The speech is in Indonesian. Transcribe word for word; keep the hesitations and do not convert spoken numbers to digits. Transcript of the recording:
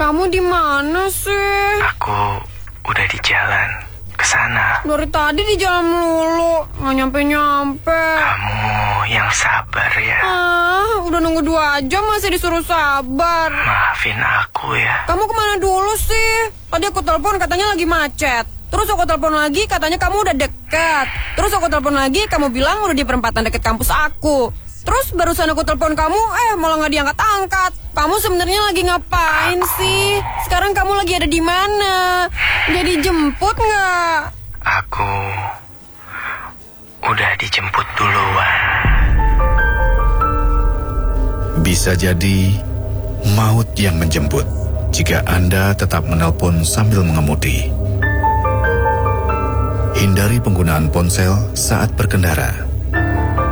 Kamu di mana sih? Aku udah di jalan ke sana. Dari tadi di jalan melulu, nggak nyampe-nyampe. Kamu yang sabar ya. Ah, udah nunggu dua jam masih disuruh sabar. Maafin aku ya. Kamu kemana dulu sih? Tadi aku telepon katanya lagi macet. Terus aku telepon lagi katanya kamu udah deket. Terus aku telepon lagi kamu bilang udah di perempatan deket kampus aku. Terus barusan aku telepon kamu, eh malah nggak diangkat-angkat. Kamu sebenarnya lagi ngapain aku... sih? Sekarang kamu lagi ada di mana? Jadi jemput nggak? Aku udah dijemput duluan. Bisa jadi maut yang menjemput jika Anda tetap menelpon sambil mengemudi. Hindari penggunaan ponsel saat berkendara.